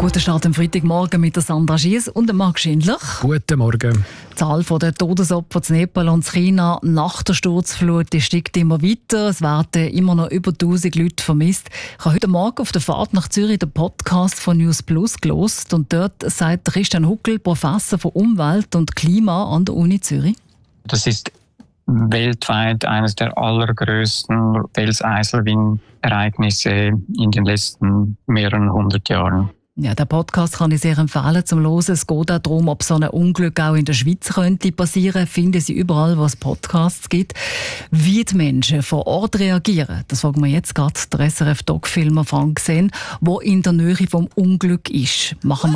Guten Start am Freitagmorgen mit der Sandra Schiess und dem Marc Schindler. Guten Morgen. Die Zahl der Todesopfer in Nepal und China nach der Sturzflut steigt immer weiter. Es werden immer noch über 1000 Leute vermisst. Ich habe heute Morgen auf der Fahrt nach Zürich den Podcast von News Plus gehört und dort sagt Christian Huckel, Professor für Umwelt und Klima an der Uni Zürich. Das ist weltweit eines der allergrößten Felseiselwindereignisse in den letzten mehreren 100 Jahren. Ja, den Podcast kann ich sehr empfehlen zum Hören. Es geht auch darum, ob so ein Unglück auch in der Schweiz könnte passieren. Finden Sie überall, wo es Podcasts gibt. Wie die Menschen vor Ort reagieren, das fragen wir jetzt gerade der SRF-Doc-Filmer Frank Sen, der in der Nähe vom Unglück ist. Machen